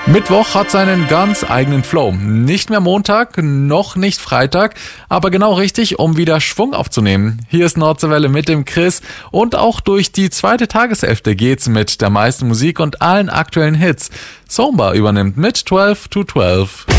Mittwoch hat seinen ganz eigenen Flow. Nicht mehr Montag, noch nicht Freitag, aber genau richtig, um wieder Schwung aufzunehmen. Hier ist Nordseewelle mit dem Chris und auch durch die zweite Tageshälfte geht's mit der meisten Musik und allen aktuellen Hits. Somba übernimmt mit 12 to 12.